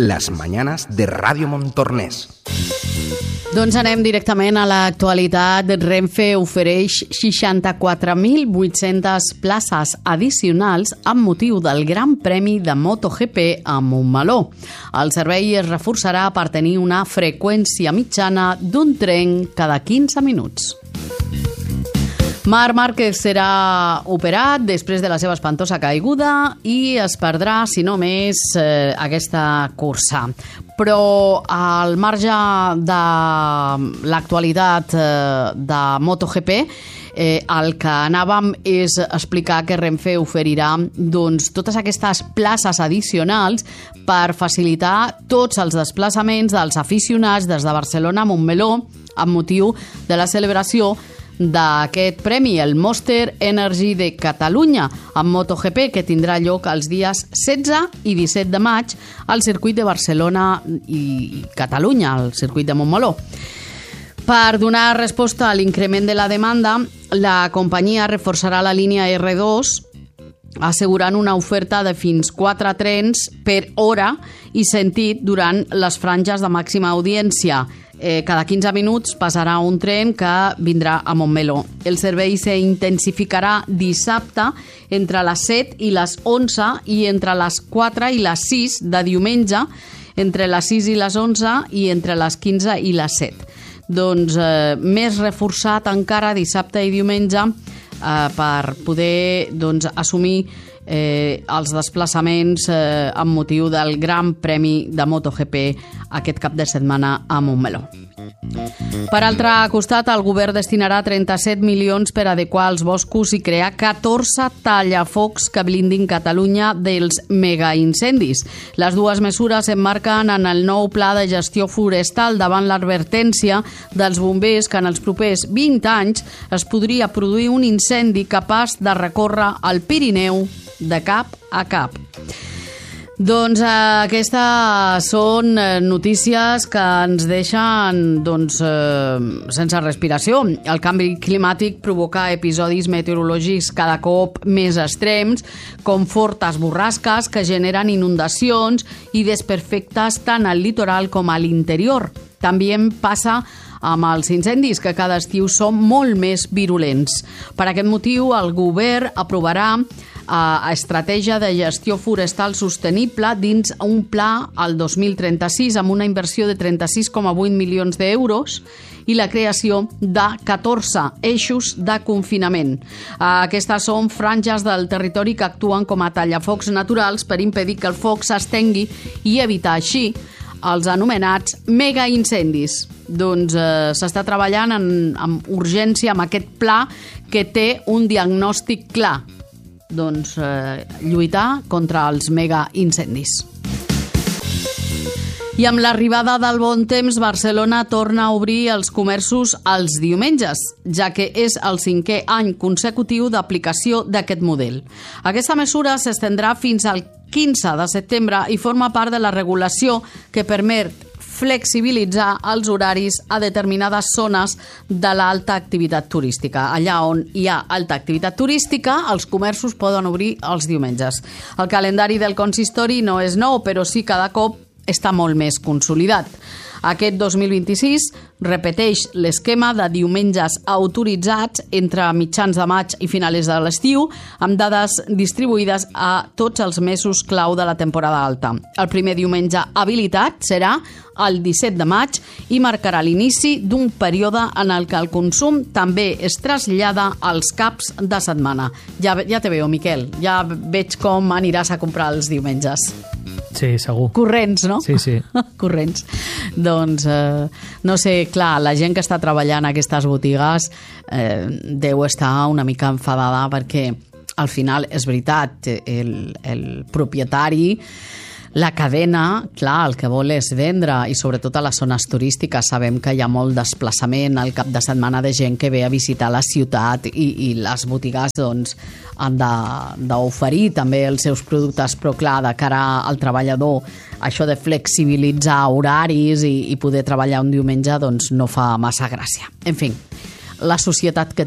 Las mañanas de Ràdio Montornès. Doncs anem directament a l'actualitat. Renfe ofereix 64.800 places addicionals amb motiu del Gran Premi de MotoGP a Montmeló. El servei es reforçarà per tenir una freqüència mitjana d'un tren cada 15 minuts. Marc Márquez serà operat després de la seva espantosa caiguda i es perdrà, si no més, aquesta cursa. Però al marge de l'actualitat de MotoGP, el que anàvem és explicar que Renfe oferirà totes aquestes places addicionals per facilitar tots els desplaçaments dels aficionats des de Barcelona a Montmeló amb motiu de la celebració d'aquest premi, el Monster Energy de Catalunya, amb MotoGP, que tindrà lloc els dies 16 i 17 de maig al circuit de Barcelona i Catalunya, al circuit de Montmeló. Per donar resposta a l'increment de la demanda, la companyia reforçarà la línia R2 assegurant una oferta de fins 4 trens per hora i sentit durant les franges de màxima audiència. Cada 15 minuts passarà un tren que vindrà a Montmeló. El servei s'intensificarà dissabte entre les 7 i les 11 i entre les 4 i les 6 de diumenge, entre les 6 i les 11 i entre les 15 i les 7. Doncs més reforçat encara dissabte i diumenge per poder assumir els desplaçaments amb motiu del Gran Premi de MotoGP aquest cap de setmana a Montmeló. Per altre costat, el govern destinarà 37 milions per adequar els boscos i crear 14 tallafocs que blindin Catalunya dels megaincendis. Les dues mesures s'emmarquen en el nou pla de gestió forestal davant l'advertència dels bombers que en els propers 20 anys es podria produir un incendi capaç de recórrer el Pirineu de cap a cap. Doncs aquestes són notícies que ens deixen sense respiració. El canvi climàtic provoca episodis meteorològics cada cop més extrems, com fortes borrasques que generen inundacions i desperfectes tant al litoral com a l'interior. També passa amb els incendis, que cada estiu són molt més virulents. Per aquest motiu, el govern aprovarà estratègia de gestió forestal sostenible dins un pla al 2036 amb una inversió de 36,8 milions d'euros i la creació de 14 eixos de confinament. Aquestes són franges del territori que actuen com a tallafocs naturals per impedir que el foc s'estengui i evitar així els anomenats megaincendis. Doncs s'està treballant amb urgència amb aquest pla que té un diagnòstic clar. Lluitar contra els megaincendis. I amb l'arribada del bon temps, Barcelona torna a obrir els comerços els diumenges, ja que és el 5è any consecutiu d'aplicació d'aquest model. Aquesta mesura s'estendrà fins al 15 de setembre i forma part de la regulació que permet flexibilitzar els horaris a determinades zones de l'alta activitat turística. Allà on hi ha alta activitat turística, els comerços poden obrir els diumenges. El calendari del consistori no és nou, però sí cada cop està molt més consolidat. Aquest 2026 repeteix l'esquema de diumenges autoritzats entre mitjans de maig i finals de l'estiu, amb dades distribuïdes a tots els mesos clau de la temporada alta. El primer diumenge habilitat serà el 17 de maig i marcarà l'inici d'un període en el que el consum també es trasllada als caps de setmana. Ja te veo, Miquel. Ja veig com aniràs a comprar els diumenges. Sí, segur. Corrents, no? Sí, sí. Corrents. Doncs, no sé, clar, la gent que està treballant a aquestes botigues deu estar una mica enfadada perquè al final, és veritat, el propietari, la cadena, clar, el que vol és vendre i sobretot a les zones turístiques sabem que hi ha molt desplaçament al cap de setmana de gent que ve a visitar la ciutat i les botigues doncs han d'oferir també els seus productes, però clar, de cara al treballador això de flexibilitzar horaris i poder treballar un diumenge doncs no fa massa gràcia. En fi, la societat que